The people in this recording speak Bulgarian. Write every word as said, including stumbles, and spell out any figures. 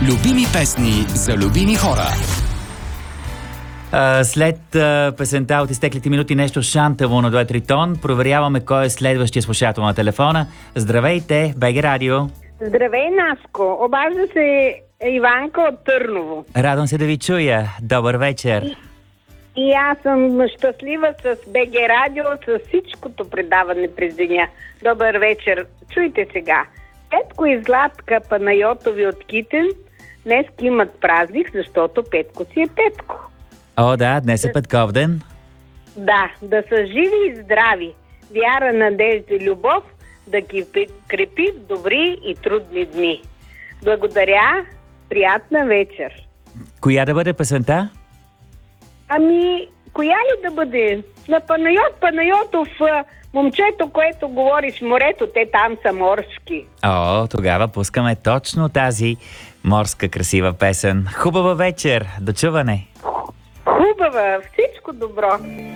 Любими песни за любими хора. А, след а, песента от изтеклите минути нещо шантаво на две-три тон, проверяваме кой е следващия слушател на телефона. Здравейте, БГ Радио. Здравей, Наско. Обажда се Иванка от Търново. Радвам се да ви чуя. Добър вечер. И, и аз съм щастлива с БГ Радио, с всичкото предаване през деня. Добър вечер. Чуйте сега. Петко и Златка Панайотови от Китен днес имат празник, защото Петко си е Петко. О, да, днес е Петков ден. Да, да са живи и здрави. Вяра, надежда и любов да ги крепи в добри и трудни дни. Благодаря. Приятна вечер. Коя да бъде песента? Ами, коя ли да бъде? На Панайот Панайотов, момчето, което говори с морето, те там са морски. О, тогава пускаме точно тази морска красива песен. Хубава вечер, до чуване! Хубава, всичко добро!